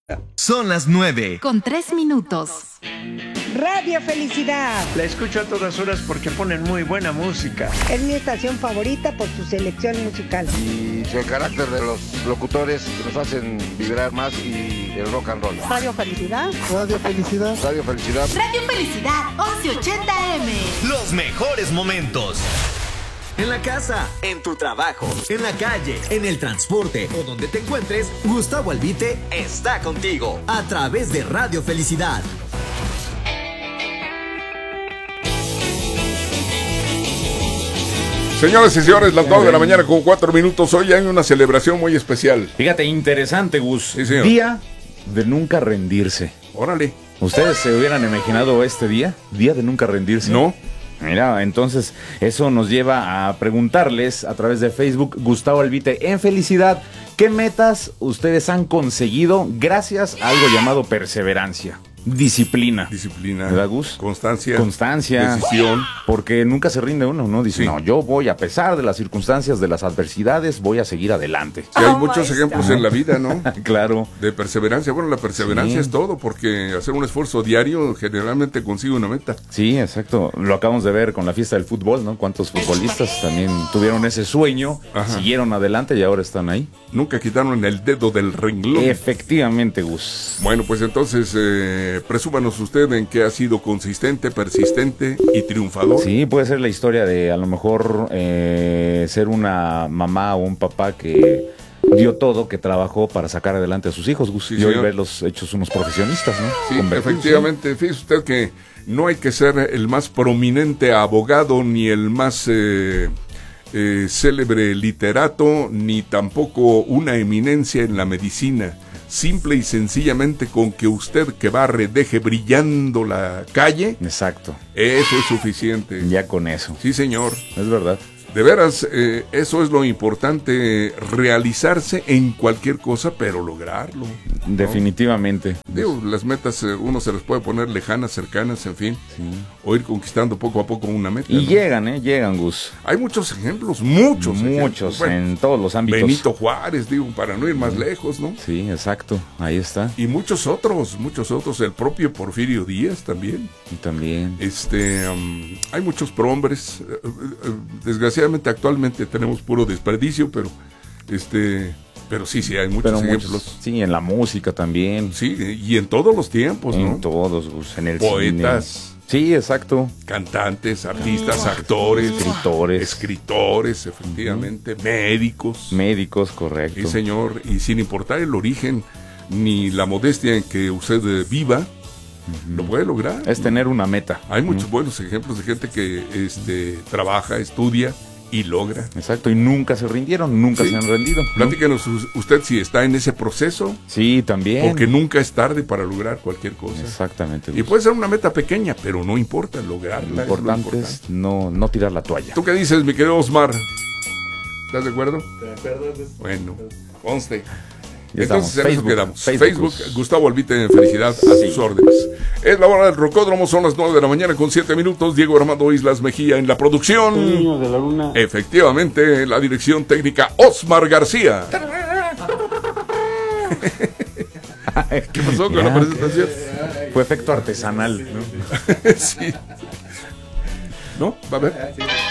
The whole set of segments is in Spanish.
Son las 9:03. Radio Felicidad. La escucho a todas horas porque ponen muy buena música. Es mi estación favorita por su selección musical. Y el carácter de los locutores que nos hacen vibrar más y el rock and roll. Radio Felicidad. Radio Felicidad. Radio Felicidad. Radio Felicidad 1180M. Los mejores momentos. En la casa, en tu trabajo, en la calle, en el transporte o donde te encuentres, Gustavo Albite está contigo a través de Radio Felicidad. Señoras y señores, las 2 de la mañana con 4 minutos. Hoy hay una celebración muy especial. Fíjate, interesante, Gus. Sí, señor. Día de nunca rendirse. Órale. ¿Ustedes se hubieran imaginado este día? Día de nunca rendirse. No. Mira, entonces eso nos lleva a preguntarles a través de Facebook, Gustavo Albite en Felicidad, ¿qué metas ustedes han conseguido gracias a algo llamado perseverancia? Disciplina. ¿Verdad, Gus? Constancia. Decisión. Porque nunca se rinde uno, ¿no? Dice, no, yo voy, a pesar de las circunstancias, de las adversidades, voy a seguir adelante. Sí, hay muchos ejemplos en la vida, ¿no? Claro. De perseverancia. Bueno, la perseverancia es todo, porque hacer un esfuerzo diario generalmente consigue una meta. Sí, exacto. Lo acabamos de ver con la fiesta del fútbol, ¿no? Cuántos futbolistas también tuvieron ese sueño, siguieron adelante y ahora están ahí. Nunca quitaron el dedo del renglón. Efectivamente, Gus. Bueno, pues entonces, presúmanos usted en que ha sido consistente, persistente y triunfador. Sí, puede ser la historia de a lo mejor ser una mamá o un papá que dio todo, que trabajó para sacar adelante a sus hijos, Gus. Sí, y hoy señor. verlos hechos unos profesionistas, ¿no? Sí, efectivamente. Fíjese usted que no hay que ser el más prominente abogado ni el más célebre literato, ni tampoco una eminencia en la medicina. Simple y sencillamente con que usted que barre deje brillando la calle. Exacto. Eso es suficiente. Ya con eso. Sí, señor. Es verdad. De veras, eso es lo importante, realizarse en cualquier cosa, pero lograrlo, ¿no? Definitivamente. Digo, las metas uno se las puede poner lejanas, cercanas, en fin, sí. O ir conquistando poco a poco una meta. Y ¿no? llegan, Gus. Hay muchos ejemplos, muchos ejemplos, bueno, en todos los ámbitos. Benito Juárez, digo, para no ir más lejos, ¿no? Sí, exacto, ahí está. Y muchos otros, el propio Porfirio Díaz también. Y también. Hay muchos prohombres, desgraciadamente actualmente tenemos puro desperdicio, pero sí, hay muchos ejemplos. Sí, en la música también. Sí, y en todos los tiempos, ¿no? En todos, Gus, en el poetas. cine. Sí, exacto. Cantantes, artistas, actores, escritores, efectivamente, médicos, correcto. Sí, señor, y sin importar el origen ni la modestia en que usted viva, lo puede lograr. Es tener una meta. Hay muchos buenos ejemplos de gente que trabaja, estudia y logra. Exacto, y nunca se rindieron, nunca se han rendido. Platíquenos usted si está en ese proceso. Sí, también. Porque nunca es tarde para lograr cualquier cosa. Exactamente. Y puede ser una meta pequeña, pero no importa lograrla. Lo importante es no tirar la toalla. ¿Tú qué dices, mi querido Osmar? ¿Estás de acuerdo? De acuerdo. Bueno, conste. Entonces en eso quedamos. Facebook, Gustavo Albite en Felicidad, a sus órdenes. Es la hora del Rocódromo, son las 9 de la mañana con 7 minutos. Diego Armando Islas Mejía en la producción. Niño de la luna. Efectivamente, la dirección técnica Osmar García. ¿Qué pasó con la presentación? Fue efecto artesanal, ¿no? Sí. ¿No? ¿Va a ver?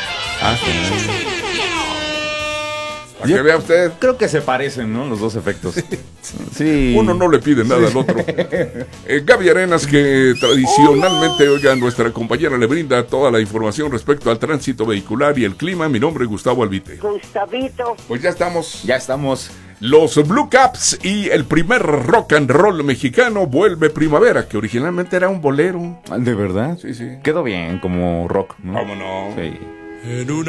Para que vea usted. Creo que se parecen, ¿no? Los dos efectos. Sí. Uno no le pide nada al otro. Gaby Arenas, que tradicionalmente, nuestra compañera le brinda toda la información respecto al tránsito vehicular y el clima. Mi nombre es Gustavo Albite. Gustavito. Pues ya estamos. Los Blue Caps y el primer rock and roll mexicano, Vuelve Primavera, que originalmente era un bolero. ¿De verdad? Sí. Quedó bien como rock, ¿no? ¿Cómo no? Sí.